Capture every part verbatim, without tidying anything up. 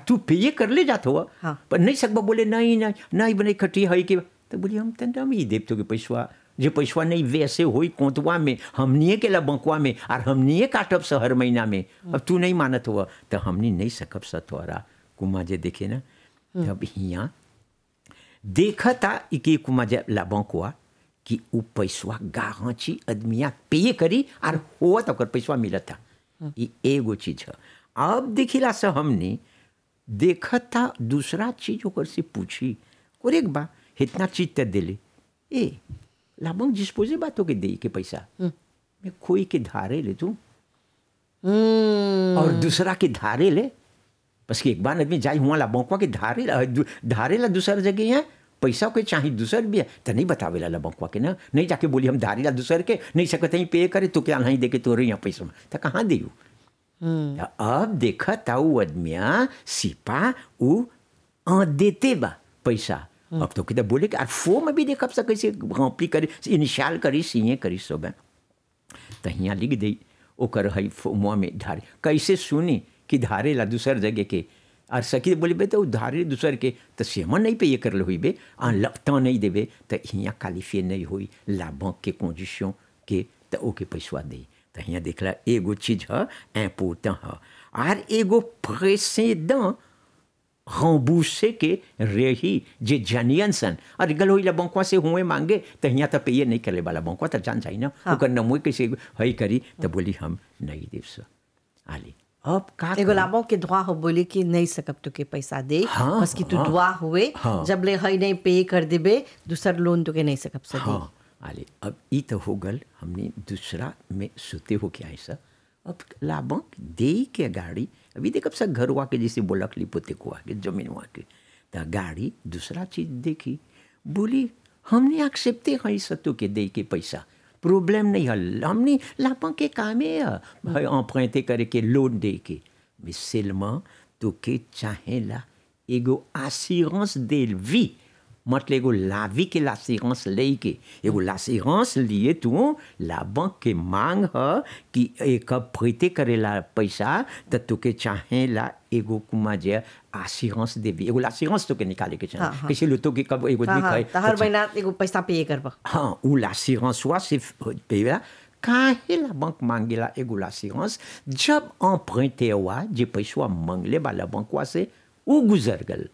तू पेये कर ले जात हो हाँ। पर नहीं सकबा बोले नहीं नहीं नहीं बने खटी है के तो बोली हम तंदा में ही देव तो के पैसा जे पैसा नहीं वैसे होई कोंतवा में हमनिए के ला बंकवा में और हमनिए काटब स हर महीना में अब तू नहीं मानत हुआ तो हमनी नहीं सकब स तोरा कुमा जे देखे ना तब हिया देखता इके कुमा जे ला बंकवा कि उ पैसा गांची आदमिया पे करी और हुआ तो कर पैसा मिलता ये एगो चीज है। अब देखिला से हमने देखता दूसरा चीज ओकर से पूछी कोरेक बा इतना चीज ते दिले ए लाबंग डिस्पोजे बातों के दे के पैसा मैं कोई के धारे ले तू और दूसरा के धारे ले बस कि एक बार आदमी जाए हुआ ला बंकवा के धारे ला धारे ला दूसरा जगह है पैसा कोई चाहिए दूसर भी है तो नहीं बतावे ला बंकवा के ना नहीं जाके बोली हम धारी ला दूसर के नहीं सकते पे करे तो क्या नहीं दे के तोरे यहाँ पैसा तो कहाँ दे अब देखा था वो आदमिया सिपा उ देते बा पैसा अब तो कितना बोले कि फो में भी देखा सब कैसे रॉम्पली करी इनिशियल करी सीए करी सब है तो यहाँ लिख दे ओकर है मुँह में धारे कैसे सुनी कि धारे ला दूसर जगह के और सखी बोले बे तो धारे दूसर के तो सेमन नहीं पे ये कर हुई बे आ लगता नहीं देवे तो यहाँ क्वालिफाई नहीं हुई लाभों के कंडीशन के तो ओके पैसा दे तो यहाँ देखला एगो चीज है इम्पोर्टेंट है और एगो प्रेसिडेंट रंबूसे के रही जे जानियन सन और गल होइला बंकवा से हुए मांगे तो यहाँ तो पे नहीं करे वाला बंकवा तो जान जाए ना ओकर नमोई कैसे हई करी तो बोली हम नहीं देव स आली अब का एगो लाभों के दुआ हो बोले कि नहीं सकब तो के पैसा दे हाँ, बस कि तू हाँ, दुआ हुए हाँ, जब ले हई नहीं पे कर देबे दूसर लोन तो के नहीं सकब से दे हाँ आले अब ई तो हो गल हमने दूसरा में सुते हो क्या ऐसा अब लाभों दे के गाड़ी अभी देख अब सब घर वा के जैसे बोलक लिपोते को आके जमीन वहाँ के तो गाड़ी दूसरा चीज देखी बोली हमने एक्सेप्टे हई सतो के दे के पैसा प्रॉब्लम नहीं हल हमने लापा के कामे है emprunté करे के लोन दे के मिसलमा तो के चाहेला एगो assurance de vie मतलब एगो लावी के l'assurance ले के एगो l'assurance लिए तू la banque के मांग है कि एक प्रीते करेला पैसा तो तू के चाहेला एगो कुमा जे assurance de vie एगो l'assurance तो के निकाले के चाहिए किसी लो तो के कब एगो हाँ, दिखाए हाँ, हर महीना एगो पैसा पे करबा हाँ ou l'assurance soit c'est payé काहे la banque मांगेला एगो l'assurance जब emprunté हुआ जे पैसा मांगले वाला बैंकवा से उ गुजर गल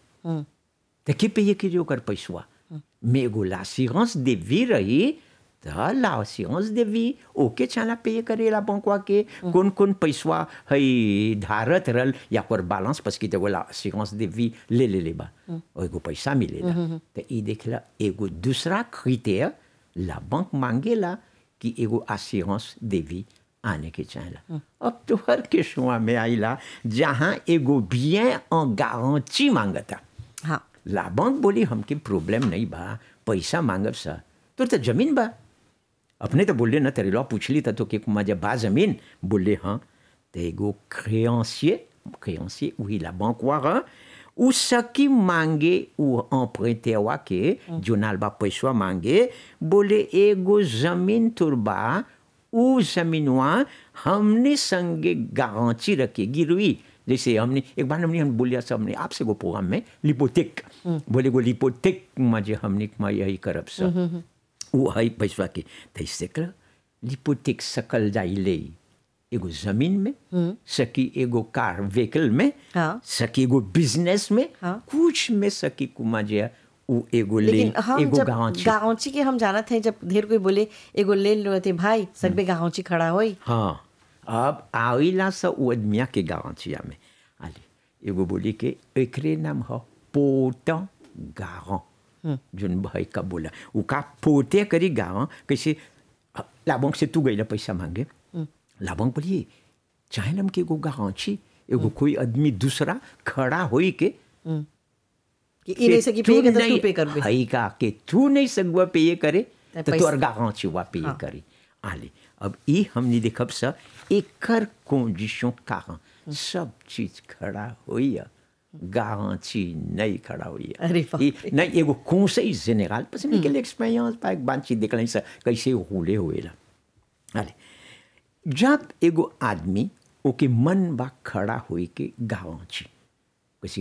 तो के paye के जो कर पैसा mais एगो l'assurance de vie रही तो l'assurance de vie ओके चला पे करेला बैंकवा के कौन कौन पैसा है धारत रल या कर बैलेंस parce कि तो l'assurance de vie ले ले ले बा और एगो पैसा मिलेला तो ई देखला एगो दूसरा क्राइटेरिया la banque मांगेला कि एगो assurance de vie आने के चाहेला अब तो हर केसवा में आइला जहाँ एगो bien en garantie मांगता हाँ la banque बोली हमके प्रॉब्लम नहीं बा पैसा मांगब सा तो तो जमीन बा अपने तो बोले ना तेरे लो पूछली था तो कि कुमा जब बा जमीन बोले हाँ तो एगो créancier créancier oui la banque वाला उ सकी मांगे उ emprunté हुआ के जो नाल बा पैसा मांगे बोले एगो जमीन तुरबा उ जमीनवा हमने संगे गारंटी रखे गिरवी जैसे हमने एक बार हमने हम बोलिया सब हमने आपसे गो प्रोग्राम में लिपोटेक बोले गो लिपोटेक मजे हमने मा यही करब सब वो है पैसा के तैसे कर लिपोटेक सकल जाई ले एगो जमीन में सकी एगो कार व्हीकल में हाँ। सकी एगो बिजनेस में हाँ। कुछ में सकी कुमा जे उ एगो ले लेकिन हम एगो जब गांची गाँची के हम जाना थे जब ढेर कोई बोले एगो ले लो थे भाई सकबे गाँची खड़ा होई हाँ अब आइला सा वो आदमिया के गारंटिया में आले एगो बोली के एकरे नाम है पोता गारं जोन भाई का बोला वो का पोते करी गारं कैसे लाबंक से तू गईला पैसा मांगे लाबंक बोलिए चाहे नम के एगो गारंटी एगो कोई आदमी दूसरा खड़ा होई के कि ई नहीं सकी पे के तू पे करबे हई का के तू नहीं सकबा पे करे तो तो पैसा- तोर गारंटी वा पे करी आले अब ई हमने देखब सा एकर कंडीशन कारण सब चीज खड़ा होई गारंटी नहीं खड़ा हुई अरे बाप रे। नहीं एगो conseil général parce que quelle expérience par एक बात चीज देख लें कैसे हुले हुएला अरे जब एगो आदमी ओके मन बा खड़ा हुई के गारंटी